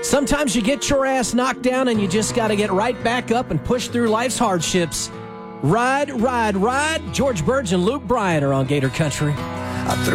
Sometimes you get your ass knocked down and you just got to get right back up and push through life's hardships. Ride, ride, ride. George Burge and Luke Bryan are on Gator Country.